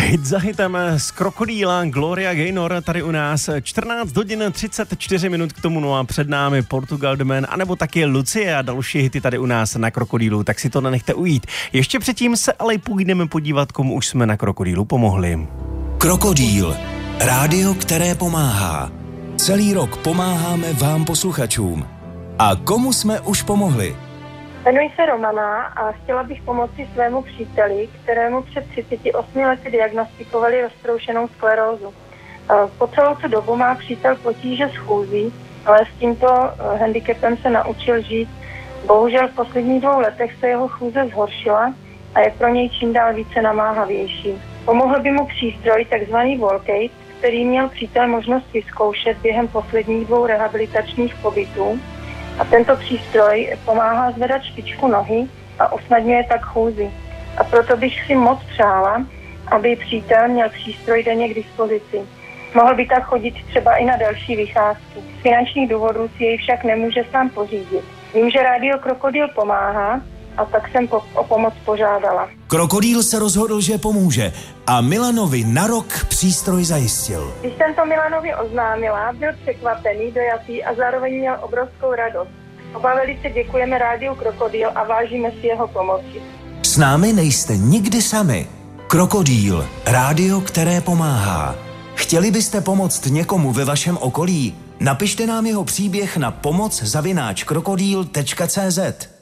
Hit za hitem z Krokodýla Gloria Gaynor tady u nás 14 hodin 34 minut k tomu, no a před námi Portugal The Man, anebo taky Lucie a další hity tady u nás na Krokodýlu, tak si to nenechte ujít. Ještě předtím se ale půjdeme podívat, komu už jsme na Krokodýlu pomohli. Krokodýl, rádio, které pomáhá. Celý rok pomáháme vám posluchačům. A komu jsme už pomohli? Jmenuji se Romana a chtěla bych pomoci svému příteli, kterému před 38 lety diagnostikovali roztroušenou sklerózu. Po celou tu dobu má přítel potíže s chůzí, ale s tímto handicapem se naučil žít. Bohužel v posledních 2 letech se jeho chůze zhoršila a je pro něj čím dál více namáhavější. Pomohl by mu přístroj takzvaný Volcate, který měl přítel možnost vyzkoušet během posledních 2 rehabilitačních pobytů. A tento přístroj pomáhá zvedat špičku nohy a usnadňuje tak chůzi. A proto bych si moc přála, aby přítel měl přístroj denně k dispozici. Mohl by tak chodit třeba i na další vycházky. Z finančních důvodů si jej však nemůže sám pořídit. Vím, že rádio Krokodýl pomáhá, a tak jsem o pomoc požádala. Krokodýl se rozhodl, že pomůže a Milanovi na rok přístroj zajistil. Když jsem to Milanovi oznámila, byl překvapený, dojatý a zároveň měl obrovskou radost. Oba velice děkujeme rádiu Krokodýl a vážíme si jeho pomoci. S námi nejste nikdy sami. Krokodýl, rádio, které pomáhá. Chtěli byste pomoct někomu ve vašem okolí? Napište nám jeho příběh na pomoc@krokodýl.cz.